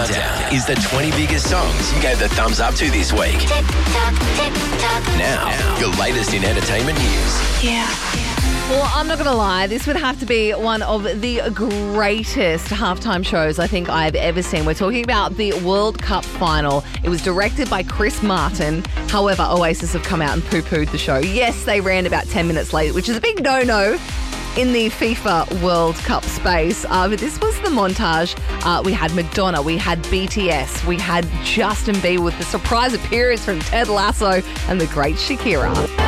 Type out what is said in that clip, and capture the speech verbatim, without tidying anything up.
Countdown is the twenty biggest songs you gave the thumbs up to this week. Tick tock, tick tock. Now, your latest in entertainment news. Yeah. Well, I'm not going to lie. This would have to be one of the greatest halftime shows I think I've ever seen. We're talking about the World Cup final. It was directed by Chris Martin. However, Oasis have come out and poo-pooed the show. Yes, they ran about ten minutes late, which is a big no-no in the FIFA World Cup space. Uh, but this was the montage. Uh, we had Madonna, we had B T S, we had Justin Bieber with the surprise appearance from Ted Lasso and the great Shakira.